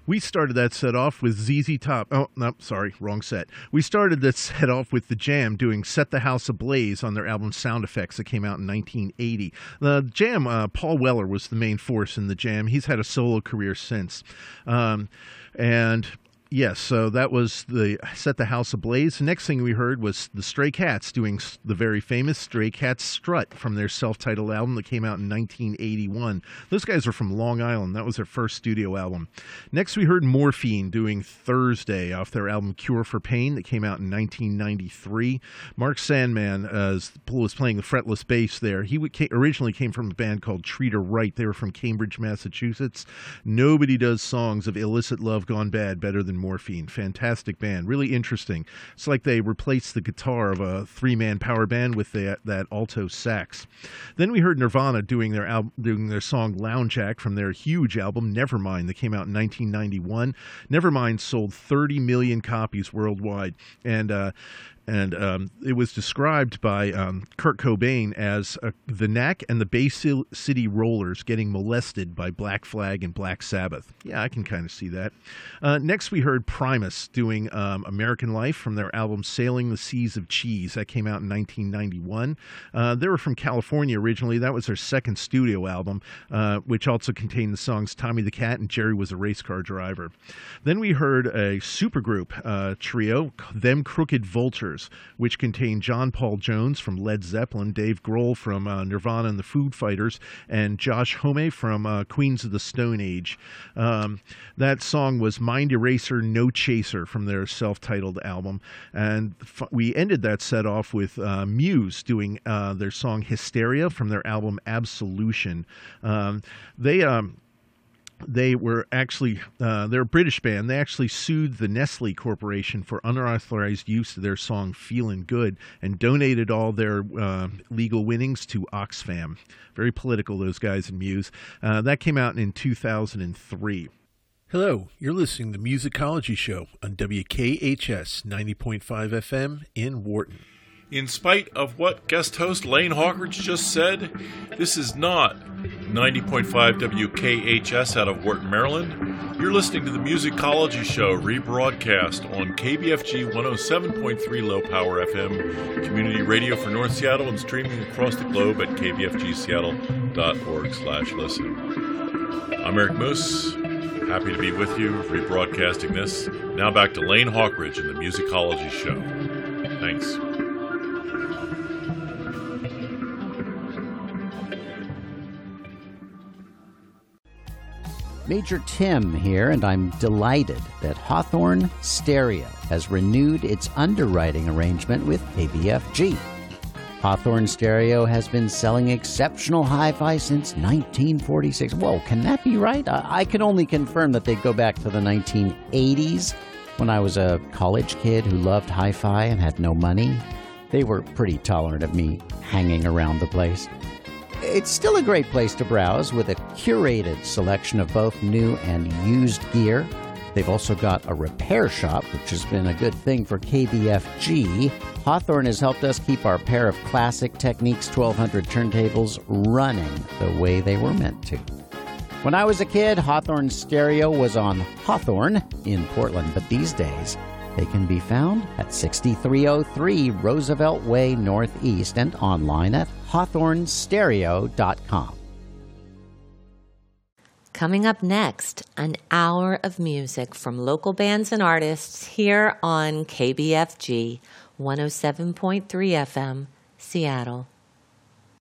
We started that set off with ZZ Top. Oh, no, sorry, wrong set. We started that set off with The Jam doing Set the House Ablaze on their album Sound Effects that came out in 1980. The Jam, Paul Weller was the main force in The Jam. He's had a solo career since. And yes, so that was the Set the House Ablaze. The next thing we heard was the Stray Cats doing the very famous Stray Cats Strut from their self-titled album that came out in 1981. Those guys are from Long Island. That was their first studio album. Next we heard Morphine doing Thursday off their album Cure for Pain that came out in 1993. Mark Sandman was playing the fretless bass there. He originally came from a band called Treat Her Right. They were from Cambridge, Massachusetts. Nobody does songs of illicit love gone bad better than Morphine. Fantastic band. Really interesting. It's like they replaced the guitar of a three-man power band with that alto sax. Then we heard Nirvana doing their song Lounge Act from their huge album Nevermind that came out in 1991. Nevermind sold 30 million copies worldwide, and it was described by Kurt Cobain as the Knack and the Bay City Rollers getting molested by Black Flag and Black Sabbath. Yeah, I can kind of see that. Next, we heard Primus doing American Life from their album Sailing the Seas of Cheese. That came out in 1991. They were from California originally. That was their second studio album, which also contained the songs Tommy the Cat and Jerry Was a Race Car Driver. Then we heard a supergroup trio, Them Crooked Vultures, which contained John Paul Jones from Led Zeppelin, Dave Grohl from Nirvana and the Foo Fighters, and Josh Homme from Queens of the Stone Age. That song was Mind Eraser, No Chaser from their self-titled album. And we ended that set off with Muse doing their song Hysteria from their album Absolution. They were actually, they're a British band. They actually sued the Nestle Corporation for unauthorized use of their song Feelin' Good and donated all their legal winnings to Oxfam. Very political, those guys in Muse. That came out in 2003. Hello, you're listening to The Musicology Show on WKHS 90.5 FM in Wharton. In spite of what guest host Lane Hawkridge just said, this is not 90.5 WKHS out of Wharton, Maryland. You're listening to the Musicology Show, rebroadcast on KBFG 107.3 low power FM, community radio for North Seattle, and streaming across the globe at kbfgseattle.org/listen. I'm Eric Moose. Happy to be with you, rebroadcasting this. Now back to Lane Hawkridge and the Musicology Show. Thanks. Major Tim here, and I'm delighted that Hawthorne Stereo has renewed its underwriting arrangement with KBFG. Hawthorne Stereo has been selling exceptional hi-fi since 1946. Whoa, can that be right? I can only confirm that they go back to the 1980s when I was a college kid who loved hi-fi and had no money. They were pretty tolerant of me hanging around the place. It's still a great place to browse with a curated selection of both new and used gear. They've also got a repair shop, which has been a good thing for KBFG. Hawthorne has helped us keep our pair of classic Technics 1200 turntables running the way they were meant to. When I was a kid, Hawthorne Stereo was on Hawthorne in Portland, but these days they can be found at 6303 Roosevelt Way Northeast and online at hawthornestereo.com. Coming up next, an hour of music from local bands and artists here on KBFG 107.3 FM, Seattle.